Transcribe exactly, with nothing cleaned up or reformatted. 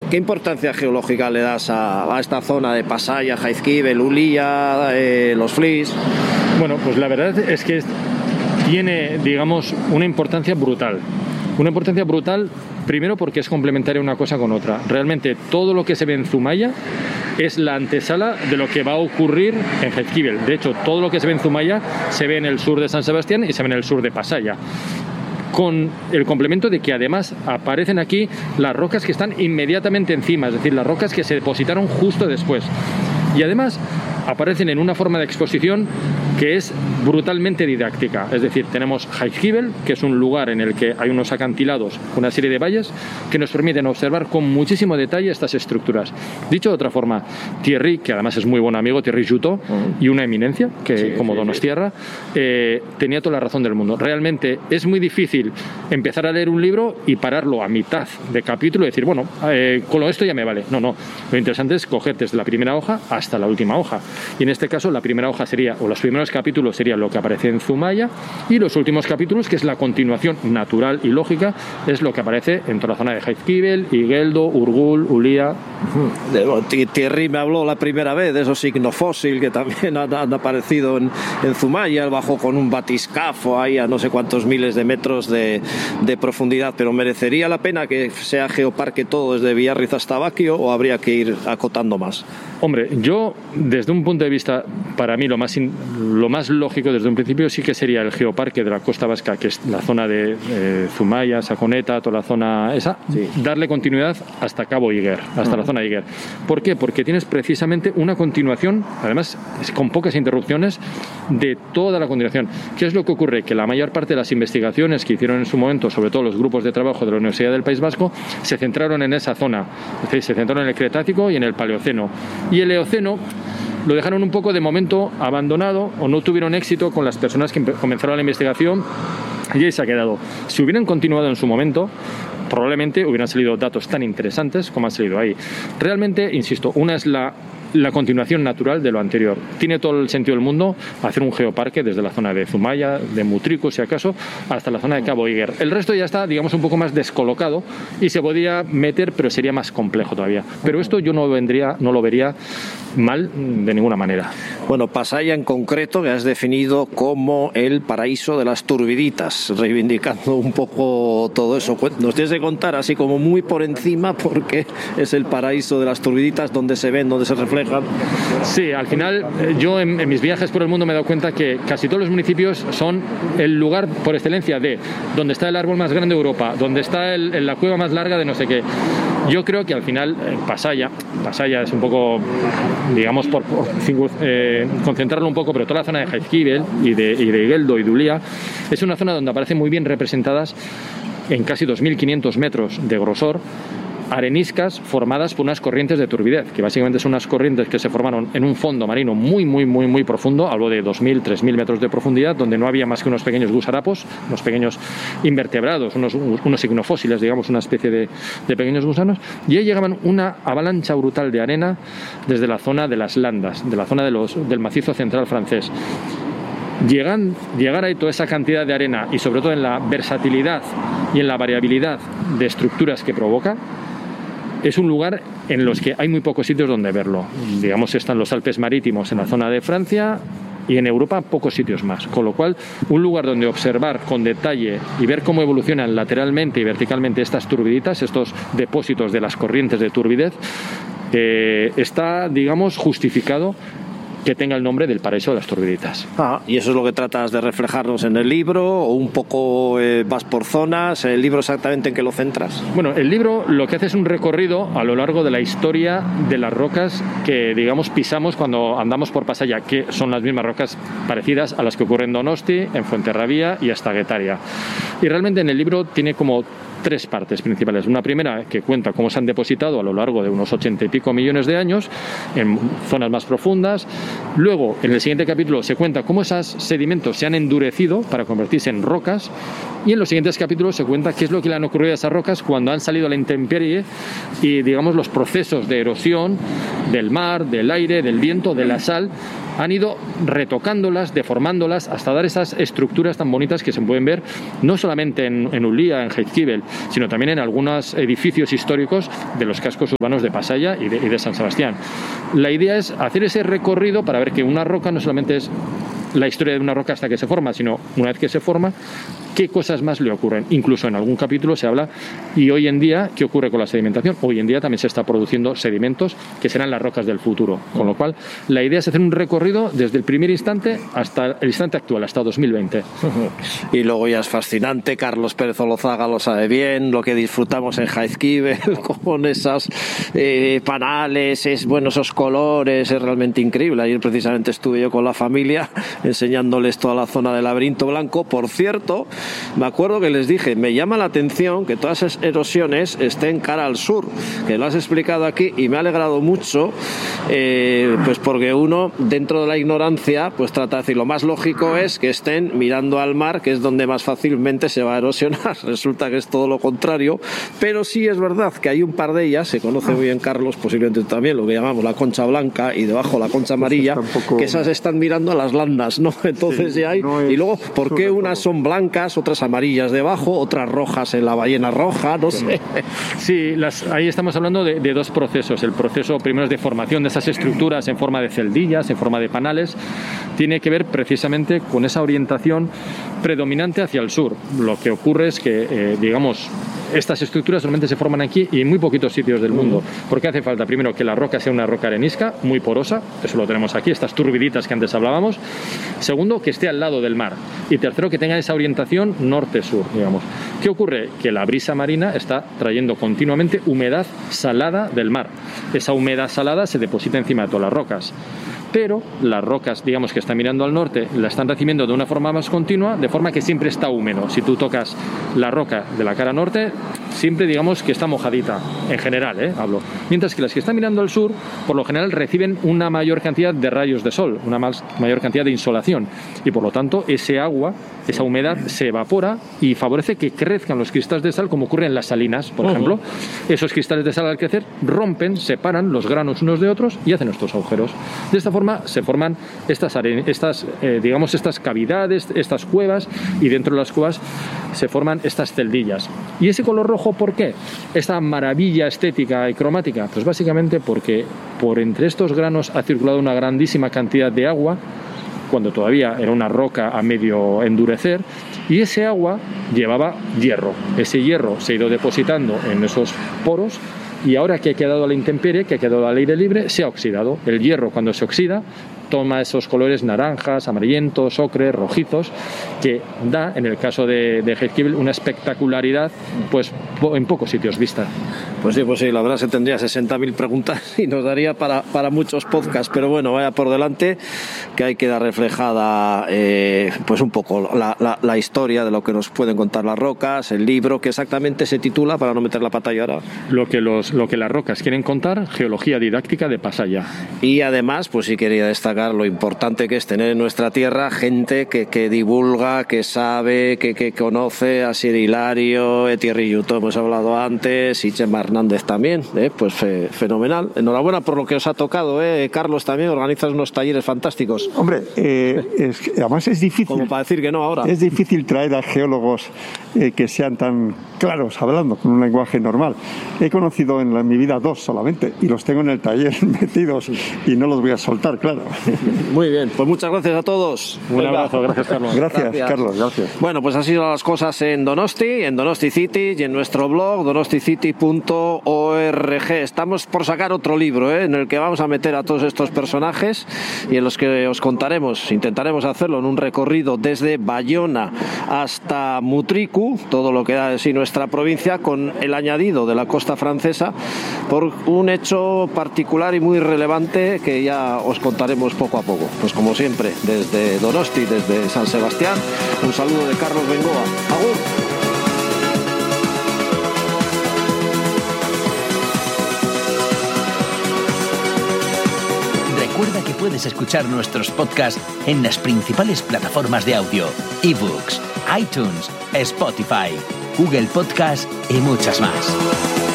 ¿Qué importancia geológica le das a, a esta zona de Pasaya, Jaizkibel, Ulia, eh, los Flis? Bueno, pues la verdad es que es, tiene, digamos, una importancia brutal. Una importancia brutal, primero porque es complementaria una cosa con otra. Realmente todo lo que se ve en Zumaya es la antesala de lo que va a ocurrir en Jaizkibel. De hecho, todo lo que se ve en Zumaya se ve en el sur de San Sebastián y se ve en el sur de Pasaya, con el complemento de que además aparecen aquí las rocas que están inmediatamente encima, es decir, las rocas que se depositaron justo después. Y además aparecen en una forma de exposición que es brutalmente didáctica. Es decir, tenemos Jaizkibel, que es un lugar en el que hay unos acantilados, una serie de valles que nos permiten observar con muchísimo detalle estas estructuras. Dicho de otra forma, Thierry, que además es muy buen amigo, Thierry Jutó, y una eminencia, que sí, como sí, Donostierra, eh, tenía toda la razón del mundo. Realmente es muy difícil empezar a leer un libro y pararlo a mitad de capítulo y decir, bueno, eh, con esto ya me vale. No, no. Lo interesante es coger desde la primera hoja hasta la última hoja. Y en este caso, la primera hoja sería, o los primeros capítulos serían lo que aparece en Zumaya, y los últimos capítulos, que es la continuación natural y lógica, es lo que aparece en toda la zona de Jaizkibel, Igeldo, Urgul, Ulia. Thierry me habló la primera vez de esos ignofósil que también han, han aparecido en, en Zumaya. Él bajó con un batiscafo ahí a no sé cuántos miles de metros de, de profundidad, pero ¿merecería la pena que sea geoparque todo desde Biarritz hasta Baquio o habría que ir acotando más? Hombre, yo desde un punto de vista, para mí lo más, in, lo más lógico desde un principio sí que sería el geoparque de la costa vasca, que es la zona de eh, Zumaya, Saconeta, toda la zona esa, sí. Darle continuidad hasta Cabo Iguer, hasta uh-huh. la zona de Iguer. ¿Por qué? Porque tienes precisamente una continuación, además con pocas interrupciones, de toda la continuación. ¿Qué es lo que ocurre? Que la mayor parte de las investigaciones que hicieron en su momento, sobre todo los grupos de trabajo de la Universidad del País Vasco, se centraron en esa zona, es decir, se centraron en el Cretácico y en el Paleoceno. Y el Eoceno lo dejaron un poco de momento abandonado o no tuvieron éxito con las personas que comenzaron la investigación y ahí se ha quedado. Si hubieran continuado en su momento, probablemente hubieran salido datos tan interesantes como han salido ahí. Realmente, insisto, una es la la continuación natural de lo anterior. Tiene todo el sentido del mundo hacer un geoparque desde la zona de Zumaya, de Mutrico si acaso, hasta la zona de Cabo Iguer. El resto ya está, digamos, un poco más descolocado y se podría meter, pero sería más complejo todavía. Pero esto yo no vendría, no lo vería mal de ninguna manera. Bueno, Pasaya en concreto que has definido como el paraíso de las turbiditas, reivindicando un poco todo eso. Nos tienes que contar así como muy por encima porque es el paraíso de las turbiditas, donde se ven, donde se reflejan. Sí, al final yo en, en mis viajes por el mundo me he dado cuenta que casi todos los municipios son el lugar por excelencia de donde está el árbol más grande de Europa, donde está el, la cueva más larga de no sé qué. Yo creo que al final Pasaya, Pasaya es un poco, digamos, por, por eh, concentrarlo un poco, pero toda la zona de Jaizkibel y de, y de Igeldo y de Ulia es una zona donde aparecen muy bien representadas en casi dos mil quinientos metros de grosor areniscas formadas por unas corrientes de turbidez, que básicamente son unas corrientes que se formaron en un fondo marino muy, muy, muy, muy profundo, algo de dos mil, tres mil metros de profundidad, donde no había más que unos pequeños gusarapos, unos pequeños invertebrados, unos, unos ignofósiles, digamos, una especie de, de pequeños gusanos, y ahí llegaban una avalancha brutal de arena desde la zona de las Landas, de la zona de los, del macizo central francés. Llegan, llegar ahí toda esa cantidad de arena y sobre todo en la versatilidad y en la variabilidad de estructuras que provoca, es un lugar en los que hay muy pocos sitios donde verlo. Digamos, están los Alpes marítimos en la zona de Francia y en Europa pocos sitios más. Con lo cual, un lugar donde observar con detalle y ver cómo evolucionan lateralmente y verticalmente estas turbiditas, estos depósitos de las corrientes de turbidez, eh, está, digamos, justificado que tenga el nombre del paraíso de las turbiditas. Ah, y eso es lo que tratas de reflejarnos en el libro, o un poco eh, vas por zonas. ¿El libro exactamente en qué lo centras? Bueno, el libro lo que hace es un recorrido a lo largo de la historia de las rocas que, digamos, pisamos cuando andamos por Pasaya, que son las mismas rocas parecidas a las que ocurren en Donosti, en Fuenterrabía y hasta Guetaria. Y realmente en el libro tiene como tres partes principales. Una primera que cuenta cómo se han depositado a lo largo de unos ochenta y pico millones de años en zonas más profundas. Luego, en el siguiente capítulo se cuenta cómo esos sedimentos se han endurecido para convertirse en rocas, y en los siguientes capítulos se cuenta qué es lo que le han ocurrido a esas rocas cuando han salido a la intemperie y, digamos, los procesos de erosión del mar, del aire, del viento, de la sal, han ido retocándolas, deformándolas, hasta dar esas estructuras tan bonitas que se pueden ver no solamente en, en Ullía, en Jaizkibel, sino también en algunos edificios históricos de los cascos urbanos de Pasaia y de, y de San Sebastián. La idea es hacer ese recorrido para ver que una roca no solamente es la historia de una roca hasta que se forma, sino una vez que se forma, qué cosas más le ocurren. Incluso en algún capítulo se habla, y hoy en día, ¿qué ocurre con la sedimentación? Hoy en día también se está produciendo sedimentos que serán las rocas del futuro. Con lo cual, la idea es hacer un recorrido desde el primer instante hasta el instante actual, hasta dos mil veinte. Y luego ya es fascinante, Carlos Pérez Olozaga lo sabe bien, lo que disfrutamos en Jaizkibel con esas eh, panales, es, bueno, esos colores, es realmente increíble. Ayer precisamente estuve yo con la familia enseñándoles toda la zona del laberinto blanco. Por cierto, me acuerdo que les dije, me llama la atención que todas esas erosiones estén cara al sur, que lo has explicado aquí y me ha alegrado mucho, eh, pues porque uno, dentro de la ignorancia, pues trata de decir, lo más lógico es que estén mirando al mar, que es donde más fácilmente se va a erosionar. Resulta que es todo lo contrario, pero sí es verdad que hay un par de ellas, se conoce muy bien, Carlos, posiblemente también, lo que llamamos la concha blanca y debajo la concha amarilla, pues tampoco... que esas están mirando a las landas, ¿no? Entonces sí, ya hay, no es... y luego, ¿por qué unas son blancas, otras amarillas debajo, otras rojas en la ballena roja? No sé. Sí, las, ahí estamos hablando de, de dos procesos. El proceso primero es de formación de esas estructuras en forma de celdillas, en forma de panales. Tiene que ver precisamente con esa orientación predominante hacia el sur. Lo que ocurre es que, eh, digamos, estas estructuras solamente se forman aquí y en muy poquitos sitios del mundo. Porque hace falta, primero, que la roca sea una roca arenisca, muy porosa, eso lo tenemos aquí, estas turbiditas que antes hablábamos. Segundo, que esté al lado del mar. Y tercero, que tenga esa orientación norte-sur, digamos. ¿Qué ocurre? Que la brisa marina está trayendo continuamente humedad salada del mar. Esa humedad salada se deposita encima de todas las rocas. Pero las rocas, digamos, que están mirando al norte, la están recibiendo de una forma más continua, de forma que siempre está húmedo. Si tú tocas la roca de la cara norte, siempre, digamos, que está mojadita, en general, ¿eh? Hablo. Mientras que las que están mirando al sur, por lo general, reciben una mayor cantidad de rayos de sol, una más, mayor cantidad de insolación. Y por lo tanto, ese agua, esa humedad, se evapora y favorece que crezcan los cristales de sal, como ocurre en las salinas, por uh-huh. ejemplo. Esos cristales de sal, al crecer, rompen, separan los granos unos de otros y hacen estos agujeros. De esta forma, se forman estas, estas eh, digamos, estas cavidades, estas cuevas, y dentro de las cuevas se forman estas celdillas. ¿Y ese color rojo por qué? Esta maravilla estética y cromática, pues básicamente porque por entre estos granos ha circulado una grandísima cantidad de agua, cuando todavía era una roca a medio endurecer, y ese agua llevaba hierro. Ese hierro se ha ido depositando en esos poros, y ahora que ha quedado a la intemperie, que ha quedado al aire libre, se ha oxidado. El hierro, cuando se oxida, toma esos colores naranjas, amarillentos, ocres, rojizos, que da, en el caso de, de Jaizkibel, una espectacularidad pues en pocos sitios vista. Pues sí, pues sí, la verdad es que tendría sesenta mil preguntas y nos daría para, para muchos podcasts, pero bueno, vaya por delante, que ahí queda reflejada eh, pues un poco la, la, la historia de lo que nos pueden contar las rocas, el libro, que exactamente se titula, para no meter la pata ahora. Lo que, los, lo que las rocas quieren contar, Geología didáctica de Pasaia. Y además, pues sí quería destacar lo importante que es tener en nuestra tierra gente que, que divulga, que sabe, que, que conoce, a Sir Hilario, Thierry Yuto, hemos hablado antes, y Chema Hernández también, ¿eh? Pues fe, fenomenal. Enhorabuena por lo que os ha tocado, ¿eh? Carlos, también organizas unos talleres fantásticos. Hombre, eh, es, además es difícil. Como para decir que no ahora. Es difícil traer a geólogos eh, que sean tan claros, hablando con un lenguaje normal. He conocido en, la, en mi vida dos solamente, y los tengo en el taller metidos, y no los voy a soltar, claro. Muy bien, pues muchas gracias a todos. Un Venga. abrazo, gracias Carlos. Gracias, gracias, Carlos, gracias. Bueno, pues así son las cosas en Donosti, en Donosti City y en nuestro blog donosti city punto org. Estamos por sacar otro libro, ¿eh? En el que vamos a meter a todos estos personajes y en los que os contaremos, intentaremos hacerlo en un recorrido desde Bayona hasta Mutriku, todo lo que da de sí nuestra provincia, con el añadido de la costa francesa, por un hecho particular y muy relevante que ya os contaremos poco a poco. Pues como siempre, desde Donosti, desde San Sebastián, un saludo de Carlos Bengoa. ¡Agur! Recuerda que puedes escuchar nuestros podcasts en las principales plataformas de audio: eBooks, iTunes, Spotify, Google Podcast y muchas más.